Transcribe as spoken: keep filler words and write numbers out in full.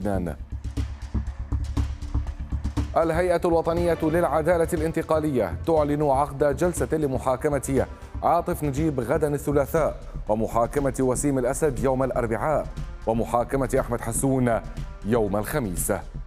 لبنان. الهيئة الوطنية للعدالة الانتقالية تعلن عقد جلسة لمحاكمة عاطف نجيب غدا الثلاثاء، ومحاكمة وسيم الأسد يوم الأربعاء، ومحاكمة أحمد حسون يوم الخميس.